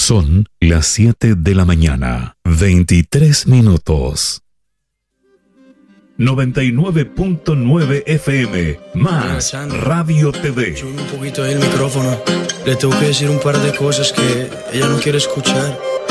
Son las 7 de la mañana, 23 minutos. 99.9 FM, más Radio TV. Sube un poquito ahí el micrófono. Le tengo que decir un par de cosas que ella no quiere escuchar.